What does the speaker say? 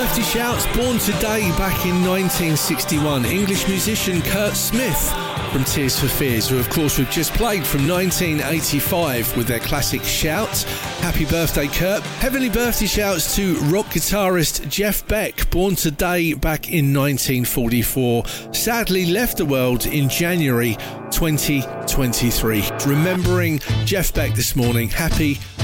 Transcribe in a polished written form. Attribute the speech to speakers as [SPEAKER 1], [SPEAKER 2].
[SPEAKER 1] birthday shouts. Born today back in 1961, English musician Kurt Smith from Tears for Fears, who of course we've just played from 1985 with their classic Shout. Happy birthday, Kurt. Heavenly birthday shouts to rock guitarist Jeff Beck, born today back in 1944. Sadly left the world in January 2023. Remembering Jeff Beck this morning. Happy